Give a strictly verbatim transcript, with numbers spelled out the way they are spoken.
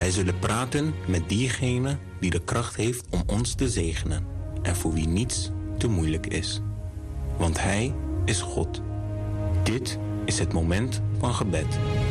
Wij zullen praten met diegene die de kracht heeft om ons te zegenen en voor wie niets te moeilijk is. Want Hij is God. Dit is het moment van gebed.